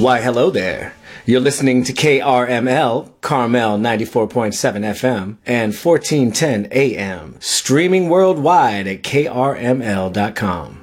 Why, hello there. You're listening to KRML, Carmel 94.7 FM and 1410 AM, streaming worldwide at krml.com.